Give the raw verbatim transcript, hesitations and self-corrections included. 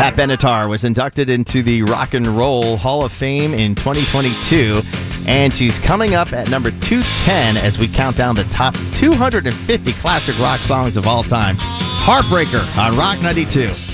Pat Benatar was inducted into the Rock and Roll Hall of Fame in twenty twenty-two, and she's coming up at number two ten as we count down the top two hundred fifty classic rock songs of all time. Heartbreaker on Rock ninety-two.